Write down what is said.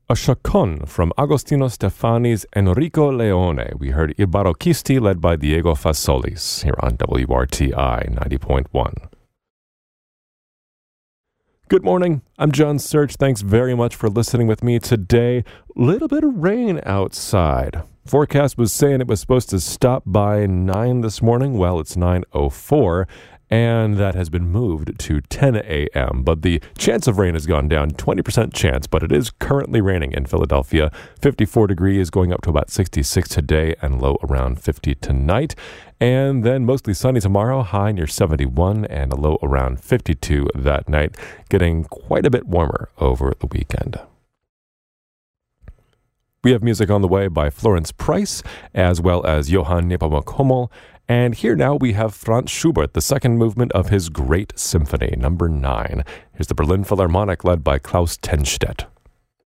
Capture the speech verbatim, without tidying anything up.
A Chaconne from Agostino Stefani's Enrico Leone. We heard Il Barocchisti led by Diego Fasolis here on W R T I ninety point one. Good morning. I'm John Search. Thanks very much for listening with me today. Little bit of rain outside. Forecast was saying it was supposed to stop by nine this morning. Well, it's nine oh four. And that has been moved to ten a.m. But the chance of rain has gone down, twenty percent chance, but it is currently raining in Philadelphia. fifty-four degrees, going up to about sixty-six today and low around fifty tonight. And then mostly sunny tomorrow, high near seventy-one and a low around fifty-two that night, getting quite a bit warmer over the weekend. We have music on the way by Florence Price, as well as Johann Nepomuk Hummel. And here now we have Franz Schubert, the second movement of his Great Symphony, number nine. Here's the Berlin Philharmonic led by Klaus Tenstedt.